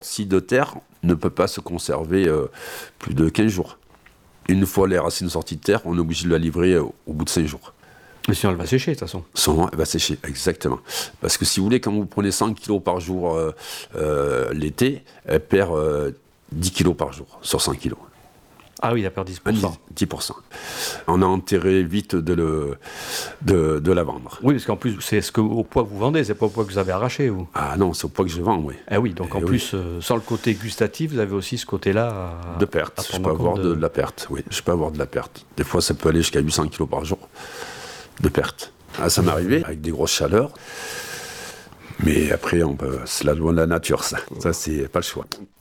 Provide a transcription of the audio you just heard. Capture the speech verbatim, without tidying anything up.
Scie de terre ne peut pas se conserver euh, plus de quinze jours. Une fois les racines sorties de terre, on est obligé de la livrer euh, au bout de cinq jours. Mais sinon, elle va sécher, de toute façon. Sinon, elle va sécher, exactement. Parce que si vous voulez, quand vous prenez cent kilos par jour euh, euh, l'été, elle perd euh, dix kilos par jour sur cent kilos. Ah oui, il a perdu dix pour cent. dix pour cent. On a intérêt vite de, le, de, de la vendre. Oui, parce qu'en plus, c'est ce que, au poids que vous vendez, c'est pas au poids que vous avez arraché, vous. Ah non, c'est au poids que je vends, oui. Ah oui, donc Et en oui. plus, euh, sans le côté gustatif, vous avez aussi ce côté-là. À, de perte. à Je prendre peux en avoir compte de... de la perte, oui. Je peux avoir de la perte. Des fois, ça peut aller jusqu'à huit cents kilos par jour de perte. Ah, ça m'est arrivé avec des grosses chaleurs. Mais après, on peut... c'est la loi de la nature, ça. Ça, c'est pas le choix.